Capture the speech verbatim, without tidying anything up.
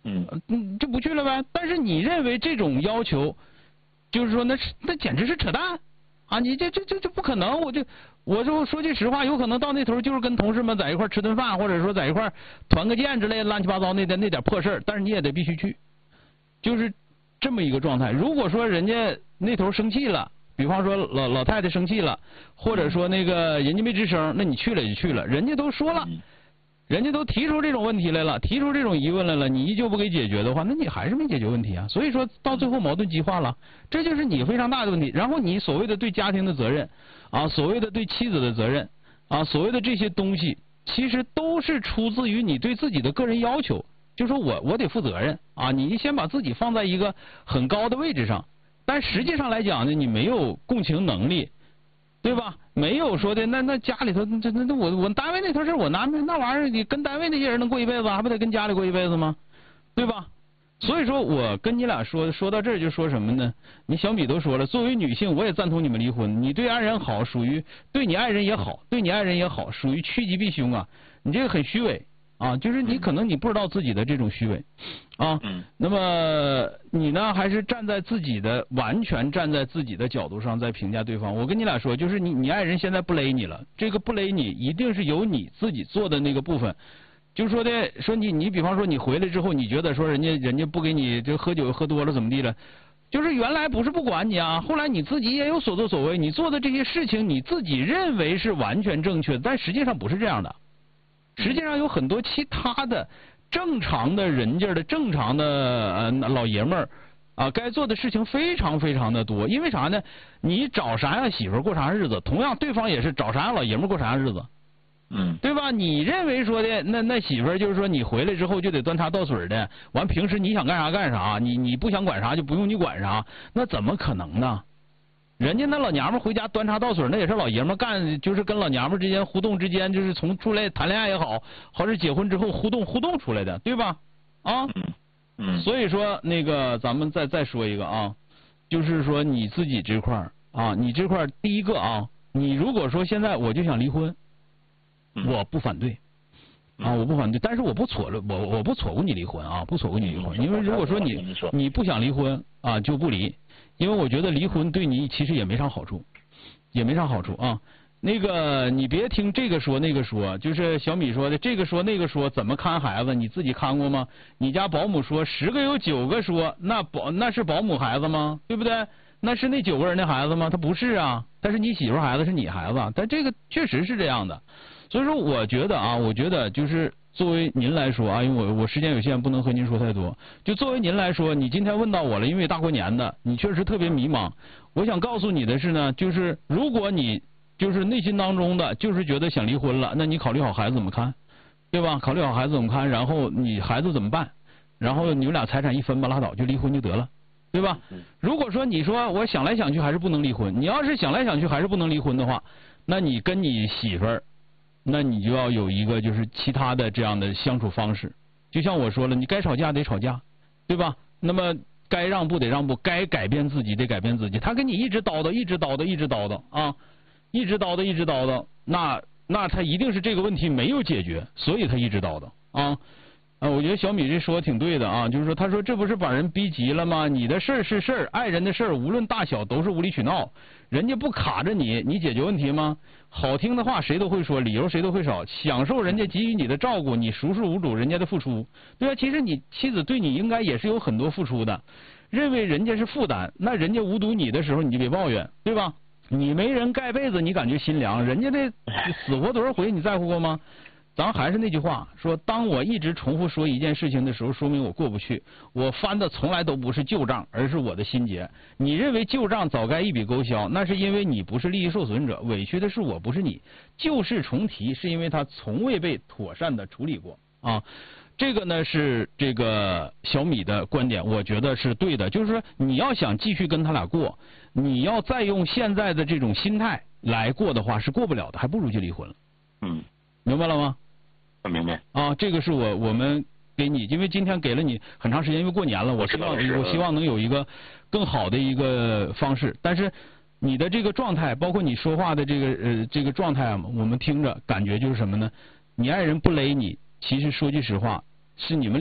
嗯嗯，就不去了呗。但是你认为这种要求，就是说那是那简直是扯淡啊！你这这这这不可能！我就我就说句实话，有可能到那头就是跟同事们在一块吃顿饭，或者说在一块团个建之类的乱七八糟那点那点破事儿，但是你也得必须去，就是这么一个状态。如果说人家那头生气了，比方说老老太太生气了，或者说那个人家没吱声，那你去了也就去了，人家都说了。人家都提出这种问题来了，提出这种疑问来了，你依旧不给解决的话，那你还是没解决问题啊。所以说到最后矛盾激化了，这就是你非常大的问题。然后你所谓的对家庭的责任啊，所谓的对妻子的责任啊，所谓的这些东西，其实都是出自于你对自己的个人要求，就说我我得负责任啊，你先把自己放在一个很高的位置上，但实际上来讲呢，你没有共情能力。对吧？没有说的，那那家里头，这那那我我单位那头事我拿那玩意儿，你跟单位那些人能过一辈子，还不得跟家里过一辈子吗？对吧？所以说我跟你俩说说到这儿就说什么呢？你小米都说了，作为女性，我也赞同你们离婚。你对爱人好，属于对你爱人也好，对你爱人也好，属于趋吉避凶啊。你这个很虚伪。啊，就是你可能你不知道自己的这种虚伪，啊， 嗯， 那么你呢还是站在自己的完全站在自己的角度上在评价对方。我跟你俩说，就是你你爱人现在不勒你了，这个不勒你一定是由你自己做的那个部分，就是说的说你你比方说你回来之后，你觉得说人家人家不给你就喝酒喝多了怎么地了，就是原来不是不管你啊，后来你自己也有所作所为，你做的这些事情你自己认为是完全正确的，但实际上不是这样的。实际上有很多其他的正常的人家的正常的呃老爷们儿啊，该做的事情非常非常的多。因为啥呢？你找啥样媳妇过啥样日子，同样对方也是找啥样老爷们过啥样日子， 嗯， 对吧？你认为说的那那媳妇就是说你回来之后就得端茶倒水的，完平时你想干啥干啥，你你不想管啥就不用你管啥，那怎么可能呢？人家那老娘们回家端茶倒水，那也是老爷们干，就是跟老娘们之间互动之间，就是从出来谈恋爱也好，或者结婚之后互动互动出来的，对吧？啊， 嗯， 所以说那个咱们再再说一个啊，就是说你自己这块啊，你这块第一个啊，你如果说现在我就想离婚，我不反对。啊，我不反对，但是我不错了，我我不错过你离婚啊，不错过你离婚，因为如果说你你不想离婚啊，就不离，因为我觉得离婚对你其实也没啥好处，也没啥好处啊。那个你别听这个说那个说，就是小米说的这个说那个说，怎么看孩子？你自己看过吗？你家保姆说十个有九个说，那保那是保姆孩子吗？对不对？那是那九个人的孩子吗？他不是啊，但是你媳妇孩子是你孩子，但这个确实是这样的。所以说，我觉得啊，我觉得就是作为您来说啊，因为我我时间有限，不能和您说太多。就作为您来说，你今天问到我了，因为大过年的，你确实特别迷茫。我想告诉你的是呢，就是如果你就是内心当中的就是觉得想离婚了，那你考虑好孩子怎么看，对吧？考虑好孩子怎么看，然后你孩子怎么办，然后你们俩财产一分吧，拉倒，就离婚就得了。对吧？如果说你说我想来想去还是不能离婚，你要是想来想去还是不能离婚的话，那你跟你媳妇儿。那你就要有一个就是其他的这样的相处方式，就像我说了，你该吵架得吵架，对吧？那么该让步得让步，该改变自己得改变自己。他跟你一直叨叨，一直叨叨，一直叨叨啊，一直叨叨，一直叨叨，那那他一定是这个问题没有解决，所以他一直叨叨啊。啊，我觉得小米这说的挺对的啊，就是说，他说这不是把人逼急了吗？你的事儿是事儿，爱人的事儿无论大小都是无理取闹，人家不卡着你，你解决问题吗？好听的话谁都会说，理由谁都会少，享受人家给予你的照顾，你熟视无睹人家的付出，对吧？其实你妻子对你应该也是有很多付出的，认为人家是负担，那人家无睹你的时候你就别抱怨，对吧？你没人盖被子你感觉心凉，人家这死活多少回你在乎过吗？咱还是那句话，说当我一直重复说一件事情的时候，说明我过不去。我翻的从来都不是旧账，而是我的心结。你认为旧账早该一笔勾销，那是因为你不是利益受损者，委屈的是我，不是你。旧事重提，是因为他从未被妥善的处理过啊。这个呢是这个小米的观点，我觉得是对的。就是说，你要想继续跟他俩过，你要再用现在的这种心态来过的话，是过不了的，还不如就离婚了。 嗯， 明白了吗？ 我明白啊，这个是我我们给你，因为今天给了你很长时间，因为过年了，我希望我希望能有一个更好的一个方式。但是你的这个状态，包括你说话的这个呃这个状态啊，我们听着感觉就是什么呢？你爱人不勒你，其实说句实话，是你们俩。